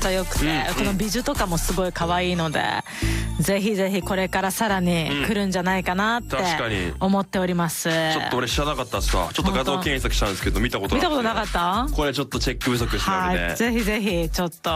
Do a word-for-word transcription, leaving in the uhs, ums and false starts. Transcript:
ちゃ良くて、うん、この美女とかもすごい可愛いので、ぜひぜひこれからさらに来るんじゃないかなって思っております、うん、 ちょっと俺知らなかったっすわ。ちょっと画像検索したんですけど見たことなかった。 見たことなかった。 これちょっとチェック不足してるんで、 はい、ぜひぜひちょっと